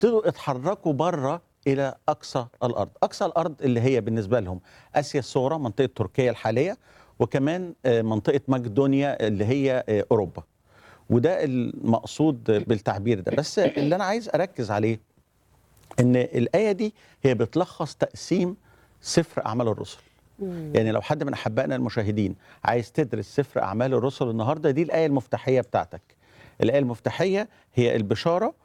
ابتدوا اتحركوا بره الى اقصى الارض، اقصى الارض اللي هي بالنسبه لهم اسيا الصغرى، منطقه تركيا الحاليه، وكمان منطقه مقدونيا اللي هي اوروبا. وده المقصود بالتعبير ده. بس اللي انا عايز اركز عليه ان الايه دي هي بتلخص تقسيم سفر اعمال الرسل. يعني لو حد من احبائنا المشاهدين عايز تدرس سفر اعمال الرسل النهارده، دي الايه المفتاحيه بتاعتك. الايه المفتاحيه هي البشاره